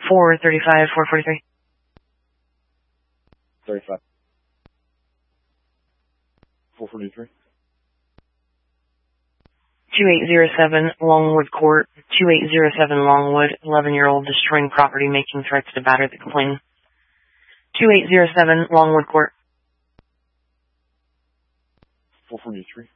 435, 443. 35. 443. 2807 Longwood Court. 2807 Longwood. 11-year-old destroying property, making threats to batter the complainant. 2807 Longwood Court. 443.